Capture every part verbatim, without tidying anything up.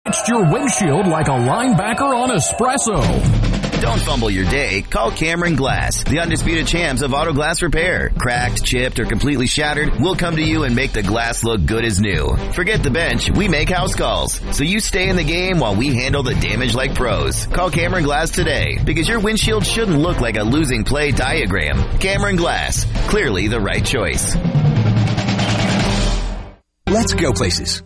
It's your windshield like a linebacker on espresso. Don't fumble your day. Call Cameron Glass, the undisputed champs of auto glass repair. Cracked, chipped, or completely shattered, we'll come to you and make the glass look good as new. Forget the bench. We make house calls. So you stay in the game while we handle the damage like pros. Call Cameron Glass today, because your windshield shouldn't look like a losing play diagram. Cameron Glass. Clearly the right choice. Let's go places.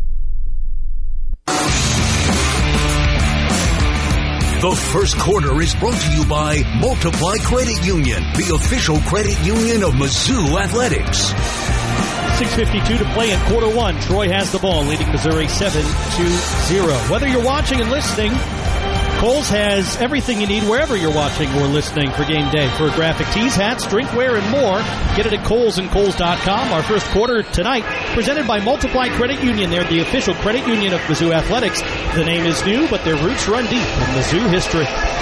The first quarter is brought to you by Multiply Credit Union, the official credit union of Mizzou Athletics. six fifty-two to play in quarter one. Troy has the ball, leading Missouri seven to zero. Whether you're watching and listening, Kohl's has everything you need wherever you're watching or listening for game day. For graphic tees, hats, drinkware, and more, get it at Kohl's and Kohl's dot com. Our first quarter tonight, presented by Multiply Credit Union. They're the official credit union of Mizzou Athletics. The name is new, but their roots run deep in Mizzou history.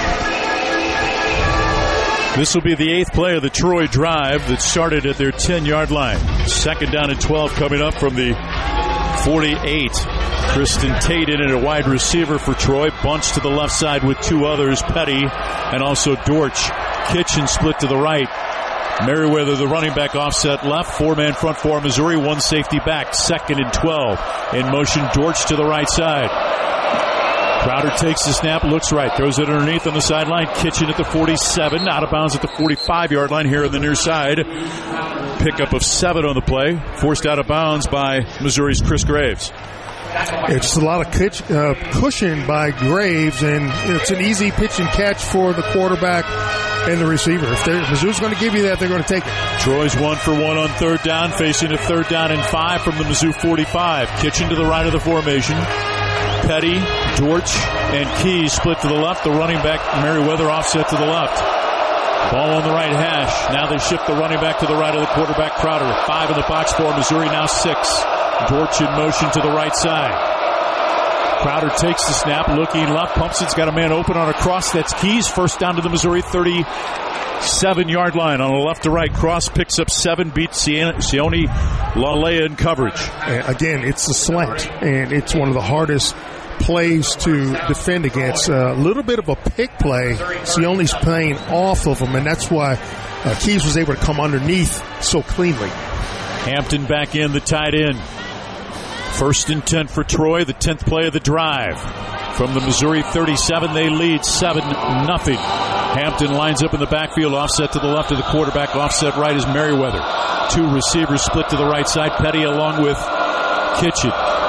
This will be the eighth play of the Troy drive that started at their ten-yard line. Second down and twelve coming up from the forty-eight. Kristen Tate in at a wide receiver for Troy. Bunch to the left side with two others, Petty and also Dortch. Kitchen split to the right. Merriweather, the running back, offset left. Four-man front for Missouri. One safety back. Second and twelve. In motion, Dortch to the right side. Crowder takes the snap, looks right, throws it underneath on the sideline. Kitchen at the forty-seven, out of bounds at the forty-five-yard line here on the near side. Pickup of seven on the play. Forced out of bounds by Missouri's Chris Graves. It's a lot of pitch, uh, cushion by Graves, and it's an easy pitch and catch for the quarterback and the receiver. If, if Mizzou's going to give you that, they're going to take it. Troy's one for one on third down, facing a third down and five from the Mizzou forty-five. Kitchen to the right of the formation. Petty, Dortch, and Keys split to the left. The running back, Merriweather, offset to the left. Ball on the right hash. Now they shift the running back to the right of the quarterback, Crowder. Five in the box for Missouri, now six. Dortch in motion to the right side. Crowder takes the snap, looking left. Pumpson's got a man open on a cross. That's Keys. First down to the Missouri thirty-seven-yard line. On a left to right cross, picks up seven, beats Sione Lalea in coverage. And again, it's a slant, and it's one of the hardest plays to defend against. A uh, little bit of a pick play. Sione's playing off of him, and that's why uh, Keys was able to come underneath so cleanly. Hampton back in, the tight end. First and ten for Troy, the tenth play of the drive. From the Missouri thirty-seven, they lead seven nothing. Hampton lines up in the backfield, offset to the left of the quarterback, offset right is Merriweather. Two receivers split to the right side, Petty along with Kitchen.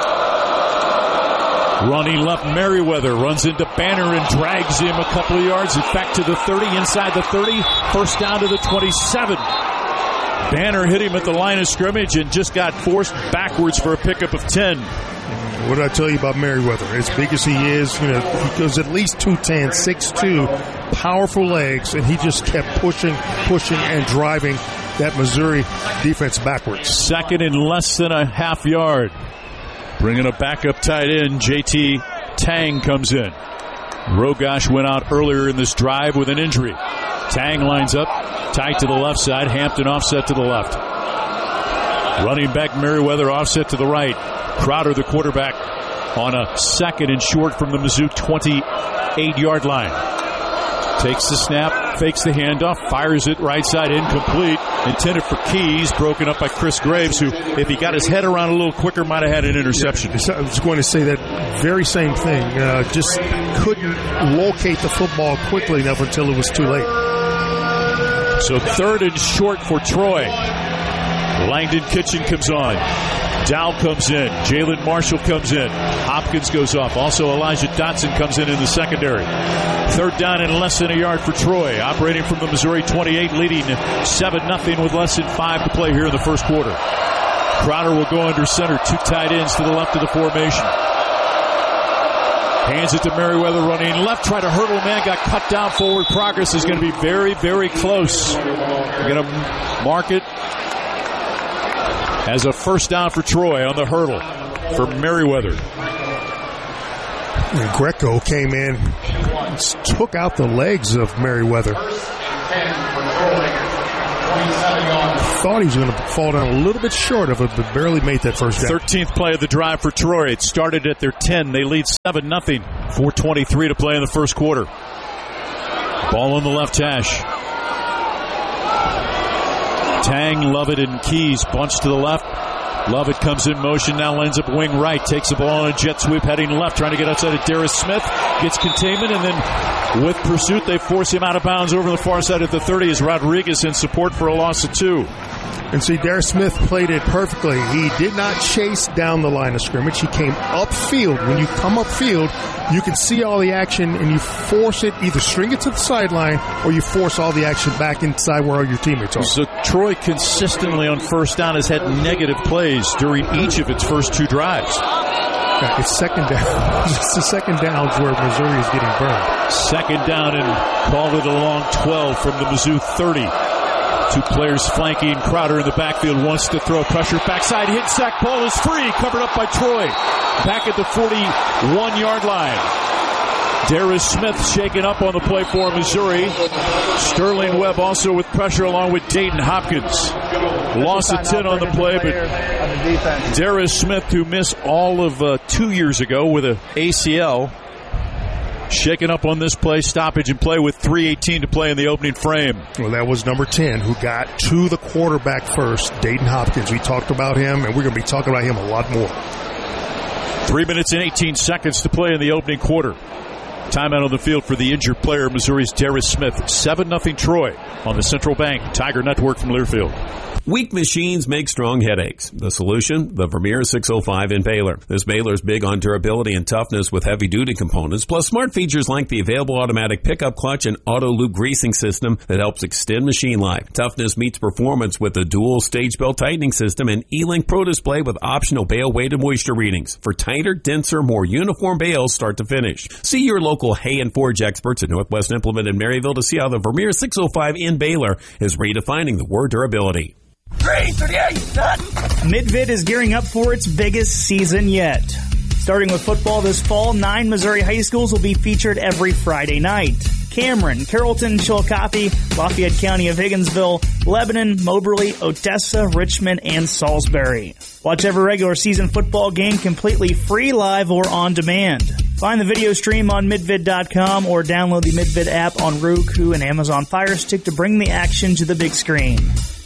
Running left, Merriweather runs into Banner and drags him a couple of yards. Back to the thirty, inside the thirty, first down to the twenty-seven. Banner hit him at the line of scrimmage and just got forced backwards for a pickup of ten. What did I tell you about Merriweather? As big as he is, you know, he goes at least two ten, six two, powerful legs, and he just kept pushing, pushing, and driving that Missouri defense backwards. Second and less than a half yard. Bringing a backup tight end, J T Tang comes in. Rogash went out earlier in this drive with an injury. Tang lines up, tight to the left side. Hampton offset to the left. Running back Merriweather offset to the right. Crowder, the quarterback, on a second and short from the Mizzou twenty-eight-yard line. Takes the snap, fakes the handoff, fires it right side, incomplete. Intended for Keys, broken up by Chris Graves, who, if he got his head around a little quicker, might have had an interception. Yeah, I was going to say that very same thing. Uh, just couldn't locate the football quickly enough until it was too late. So third and short for Troy. Langdon Kitchen comes on. Dow comes in. Jalen Marshall comes in. Hopkins goes off. Also Elijah Dotson comes in in the secondary. Third down and less than a yard for Troy. Operating from the Missouri twenty-eight, leading seven nothing with less than five to play here in the first quarter. Crowder will go under center. Two tight ends to the left of the formation. Hands it to Merriweather running left. Try to hurdle man. Got cut down. Forward progress is going to be very, very close. We're going to mark it as a first down for Troy on the hurdle for Merriweather. And Greco came in, took out the legs of Merriweather. Thought he was going to fall down a little bit short of it, but barely made that first down. thirteenth play of the drive for Troy. It started at their ten. They lead seven nothing. four twenty-three to play in the first quarter. Ball on the left hash. Tang, Lovett, and Keys bunch to the left. Lovett comes in motion, now lines up wing right, takes the ball on a jet sweep heading left, trying to get outside of Darius Smith, gets containment, and then with pursuit, they force him out of bounds over the far side at the thirty as Rodriguez in support for a loss of two. And see, Darius Smith played it perfectly. He did not chase down the line of scrimmage. He came upfield. When you come upfield, you can see all the action, and you force it, either string it to the sideline, or you force all the action back inside where all your teammates are. So Troy consistently on first down has had negative plays during each of its first two drives. Yeah, it's second down. It's the second downs where Missouri is getting burned. Second down and called it a long twelve from the Mizzou thirty. Two players flanking. Crowder in the backfield wants to throw pressure. Backside hit sack. Ball is free. Covered up by Troy. Back at the forty-one yard line. Darius Smith shaken up on the play for Missouri. Sterling Webb also with pressure along with Dayton Hopkins. Loss of ten on the play, but Darius Smith, who missed all of uh, two years ago with a A C L, shaken up on this play, stoppage and play with three eighteen to play in the opening frame. Well, that was number ten, who got to the quarterback first, Dayton Hopkins. We talked about him, and we're going to be talking about him a lot more. Three minutes and eighteen seconds to play in the opening quarter. Timeout on the field for the injured player, Missouri's Darius Smith. seven nothing Troy on the Central Bank Tiger Network from Learfield. Weak machines make strong headaches. The solution? The Vermeer six oh five in Baylor. This Baylor is big on durability and toughness with heavy-duty components, plus smart features like the available automatic pickup clutch and auto-loop greasing system that helps extend machine life. Toughness meets performance with the dual stage belt tightening system and E-Link Pro display with optional bale weight and moisture readings for tighter, denser, more uniform bales start to finish. See your local Hay and Forge experts at Northwest Implement in Maryville to see how the Vermeer six oh five in Baylor is redefining the word durability. three thirty-eight, done. Midvid is gearing up for its biggest season yet. Starting with football this fall, nine Missouri high schools will be featured every Friday night. Cameron, Carrollton, Chillicothe, Lafayette County of Higginsville, Lebanon, Moberly, Odessa, Richmond, and Salisbury. Watch every regular season football game completely free, live, or on demand. Find the video stream on midvid dot com or download the Midvid app on Roku and Amazon Fire Stick to bring the action to the big screen.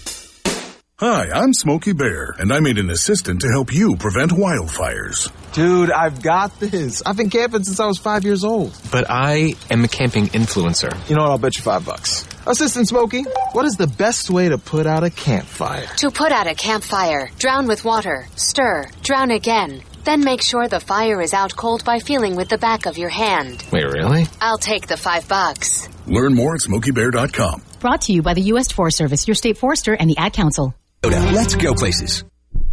Hi, I'm Smokey Bear, and I made an assistant to help you prevent wildfires. Dude, I've got this. I've been camping since I was five years old. But I am a camping influencer. You know what? I'll bet you five bucks. Assistant Smokey, what is the best way to put out a campfire? To put out a campfire, drown with water, stir, drown again. Then make sure the fire is out cold by feeling with the back of your hand. Wait, really? I'll take the five bucks. Learn more at smokey bear dot com. Brought to you by the U S Forest Service, your state forester, and the Ad Council. Let's go places.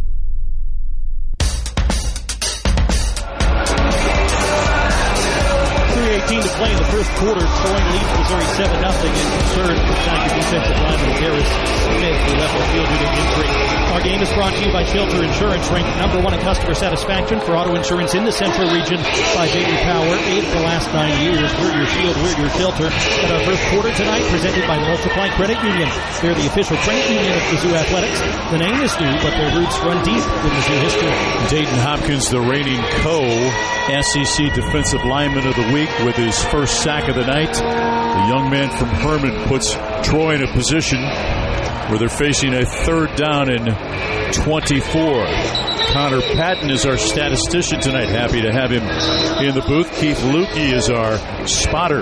three eighteen to play in the first quarter. Troy leads Missouri seven nothing and concerned for Tiger defensive lineman Darius Smith, who left the field due to injury. Our game is brought to you by Shelter Insurance, ranked number one in customer satisfaction for auto insurance in the Central region by J D Power. Eight of the last nine years. We're your shield, we're your shelter. And our first quarter tonight presented by Multiply Credit Union. They're the official credit union of Mizzou Athletics. The name is new, but their roots run deep in Mizzou history. Dayton Hopkins, the reigning co-S E C Defensive Lineman of the Week with his first sack of the night. The young man from Herman puts Troy in a position where they're facing a third down and twenty-four. Connor Patton is our statistician tonight. Happy to have him in the booth. Keith Lukey is our spotter.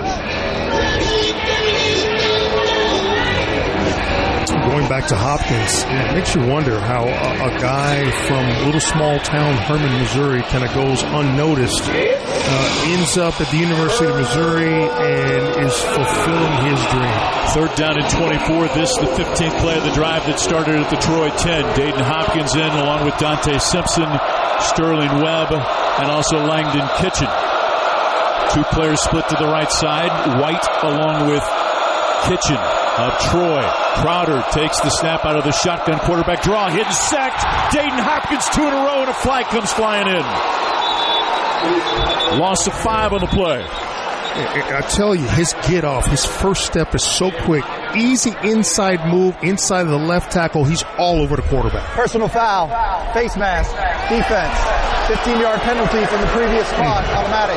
Going back to Hopkins, it makes you wonder how a, a guy from little small town Herman, Missouri kind of goes unnoticed, uh, ends up at the University of Missouri and is fulfilling his dream. Third down and twenty-four. This is the fifteenth play of the drive that started at the Troy ten. Dayton Hopkins in along with Dante Simpson, Sterling Webb, and also Langdon Kitchen. Two players split to the right side. White along with Kitchen of Troy. Crowder takes the snap out of the shotgun quarterback draw. Hidden sacked. Dayton Hopkins two in a row and a flag comes flying in. Loss of five on the play. I tell you, his get off, his first step is so quick. Easy inside move, inside of the left tackle. He's all over the quarterback. Personal foul, face mask, defense, fifteen-yard penalty from the previous spot, automatic.